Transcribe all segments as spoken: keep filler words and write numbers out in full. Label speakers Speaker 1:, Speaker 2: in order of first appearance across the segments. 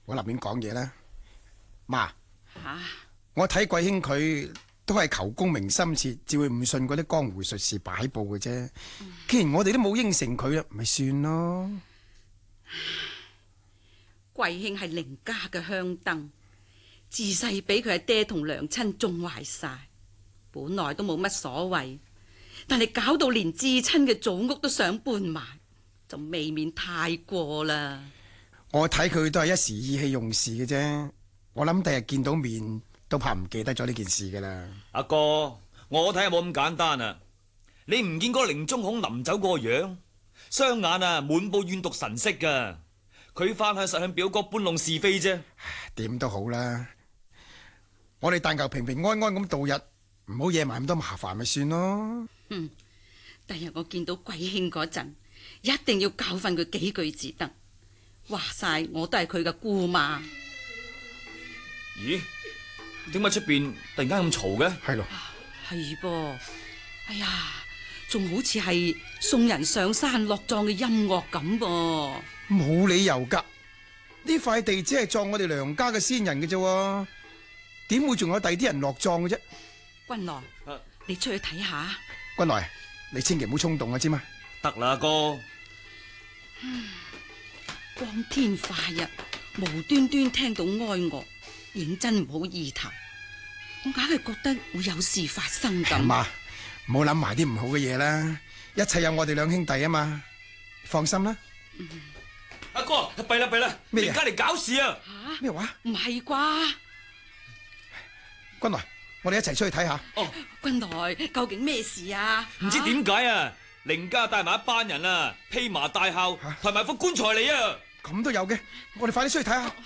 Speaker 1: 我立亂講嘢啦，媽。
Speaker 2: 吓，
Speaker 1: 我睇貴兄佢都係求功名心切，只會唔信嗰啲江湖術士擺佈嘅啫。既然我哋都冇應承佢啦，咪算咯。
Speaker 2: 貴兄係凌家嘅香燈，自細俾佢阿爹同娘親縱壞晒，本來都冇乜所謂，但係搞到連至親嘅祖屋都想搬埋，就未免太過啦。
Speaker 1: 我睇佢都係一時意氣用事嘅啫。我諗第日見到面都怕唔記得咗呢件事噶啦。
Speaker 3: 阿哥，我睇下冇咁簡單啊！你唔見嗰個凌中孔臨走嗰個樣，雙眼啊滿布怨毒神色噶。佢翻去實向表哥搬弄是非啫。
Speaker 1: 點都好啦，我哋但求平平安安咁度日，唔好惹埋咁多麻煩咪算咯。
Speaker 2: 嗯，第日我見到貴兄嗰陣，一定要教訓佢幾句至得。話晒我都係佢嘅姑媽。
Speaker 3: 咦？點解出邊突然間咁嘈嘅？
Speaker 1: 係咯，
Speaker 2: 係噃。哎呀，仲好似係送人上山落葬嘅音樂咁噃。
Speaker 1: 冇理由噶，呢塊地只係葬我哋梁家嘅先人嘅啫，點會仲有第啲人落葬嘅啫？
Speaker 2: 君來，
Speaker 3: 啊、
Speaker 2: 你出去睇下。
Speaker 1: 君來，你千祈唔好衝動啊，知嘛？
Speaker 3: 得啦，哥。
Speaker 2: 光天化日，無端端聽到哀樂，認真唔好意頭。我硬係覺得會有事發生咁。
Speaker 1: 媽，唔好諗埋啲唔好嘅嘢啦，一切有我哋兩兄弟啊嘛，放心啦。
Speaker 2: 嗯
Speaker 3: 阿哥，弊啦弊啦，
Speaker 1: 咩
Speaker 3: 而家嚟搞事啊！
Speaker 2: 吓？
Speaker 1: 咩話？
Speaker 2: 唔係啩？
Speaker 1: 君來，我哋一齊出去睇下。
Speaker 3: 哦，
Speaker 2: 君來，究竟咩事啊？
Speaker 3: 唔知點解啊，凌家帶埋一班人啊，披麻戴孝，抬埋副棺材嚟啊！
Speaker 1: 咁都有嘅，我哋快啲出去睇下。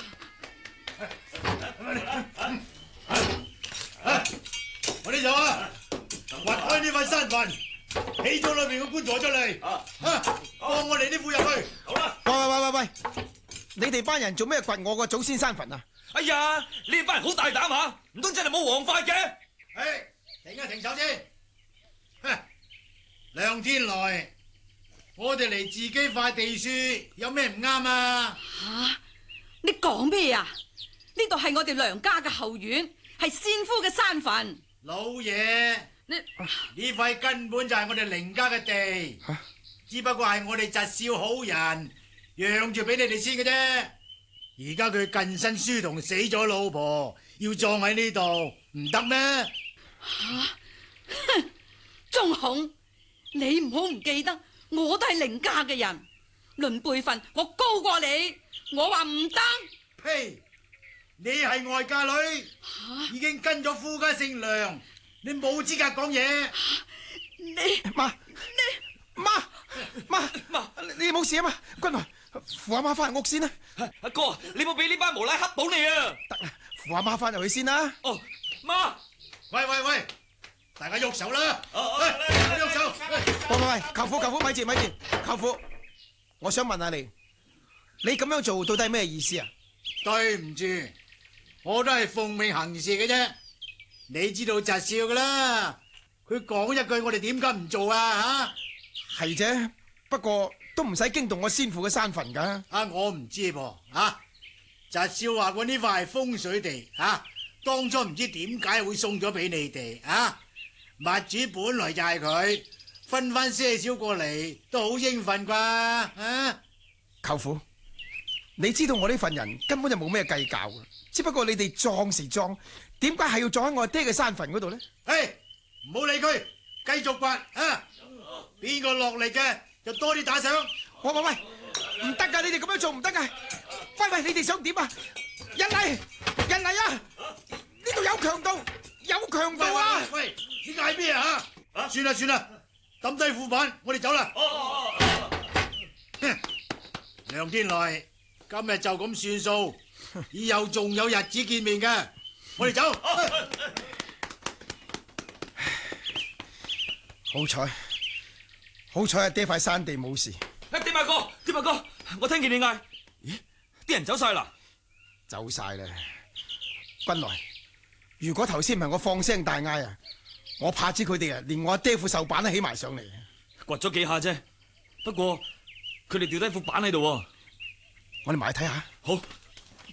Speaker 4: 我哋走啊！挖開呢塊山墳，起咗裏邊個棺材出嚟。啊，放我哋啲褲入去。好啦。
Speaker 1: 喂喂喂喂喂，你哋班人做咩掘我個祖先山墳啊？
Speaker 3: 哎呀，呢班人好大膽啊！唔通真係冇王法嘅？
Speaker 4: 誒，停一停手先。哼，兩天來，我哋嚟自己塊地書，有咩唔啱啊？
Speaker 2: 吓？你講咩啊？呢度係我哋梁家嘅後院，係先夫嘅山墳。
Speaker 4: 老爺，
Speaker 2: 你
Speaker 4: 呢塊根本就係我哋凌家嘅地，
Speaker 1: 吓？
Speaker 4: 只不過係我哋侄少好人讓住俾你哋先嘅啫。而家佢近身書童死咗老婆，要葬喺呢度，唔得咩？
Speaker 2: 吓？哼！中孔，你唔好唔記得，我都係凌家嘅人，論輩分我高過你，我話唔得。
Speaker 4: 呸！你係外嫁女，
Speaker 2: 吓？
Speaker 4: 已經跟咗夫家姓梁，你冇資格講嘢。
Speaker 2: 你
Speaker 1: 媽，你媽媽媽，你冇事啊嘛？君來，扶阿媽翻入屋先啦。
Speaker 3: 阿哥，你冇俾呢班無賴黑到你啊！
Speaker 1: 得啦，扶阿媽翻入去先啦。
Speaker 3: 哦，媽，
Speaker 4: 喂喂喂，大家喐手啦！
Speaker 3: 哦
Speaker 4: 喂，喐手！
Speaker 1: 喂喂喂，舅父舅父，咪住咪住，舅父，我想問下你，你咁樣做到底係咩意思啊？
Speaker 4: 對唔住，我都係奉命行事嘅啫。你知道侄少噶啦，佢講一句，我哋點解唔做啊？
Speaker 1: 吓，係啫，不過都唔使驚動我先父嘅山墳噶。
Speaker 4: 啊，我唔知噃，啊，侄少話過呢塊係風水地，啊，當初唔知點解會送咗俾你哋，啊，物主本來就係佢，分翻些少過嚟都好應份啩，啊，
Speaker 1: 舅父，你知道我呢份人根本就冇咩計較嘅，只不過你哋葬時葬，點解係要葬喺我阿爹嘅山墳嗰度呢？
Speaker 4: 誒，唔好理佢，繼續掘啊！邊個落嚟嘅就多啲打賞。
Speaker 1: 喂喂喂，唔得噶，你哋咁樣做唔得噶。喂喂，你哋想點啊？人嚟，人嚟啊！呢度有強盜，有強盜啊！
Speaker 4: 喂，你嗌咩啊？吓，算啦算啦，抌低副板，我哋走啦。哼，梁天來，今日就咁算數，以後仲有日子見面嘅，我哋走。
Speaker 1: 好彩，好彩阿爹塊山地冇事。
Speaker 3: 誒，點啊哥，點啊哥，我聽見你嗌，咦，啲人走晒啦？
Speaker 1: 走晒啦！君來，如果頭先唔係我放聲大嗌啊，我怕知佢哋啊，連我阿爹副手板都起埋上嚟。
Speaker 3: 掘咗幾下啫，不過佢哋掉低副板喺度喎。
Speaker 1: 我哋埋去睇下。
Speaker 3: 好。